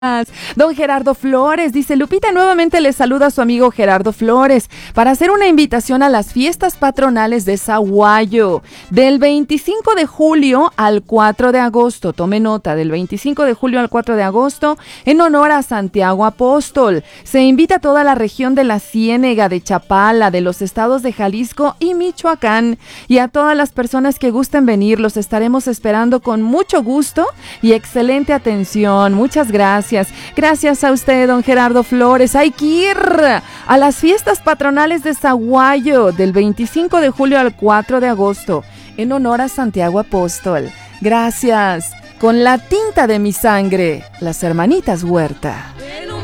Don Gerardo Flores dice: Lupita, nuevamente le saluda a su amigo Gerardo Flores para hacer una invitación a las fiestas patronales de Sahuayo del 25 de julio al 4 de agosto. Tome nota, del 25 de julio al 4 de agosto, en honor a Santiago Apóstol. Se invita a toda la región de la Ciénega, de Chapala, de los estados de Jalisco y Michoacán, y a todas las personas que gusten venir. Los estaremos esperando con mucho gusto y excelente atención. Muchas gracias. Gracias a usted, don Gerardo Flores. Hay que ir a las fiestas patronales de Sahuayo del 25 de julio al 4 de agosto en honor a Santiago Apóstol. Gracias. Con la tinta de mi sangre, las hermanitas Huerta.